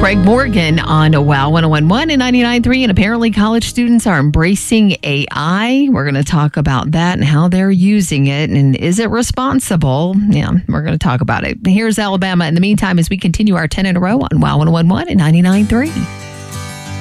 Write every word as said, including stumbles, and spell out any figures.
Craig Morgan on Wow one oh one point one and ninety-nine point three. And apparently college students are embracing A I. We're going to talk about that and how they're using it. And is it responsible? Yeah, we're going to talk about it. Here's Alabama in the meantime as we continue our ten in a row on Wow one oh one point one and ninety-nine point three.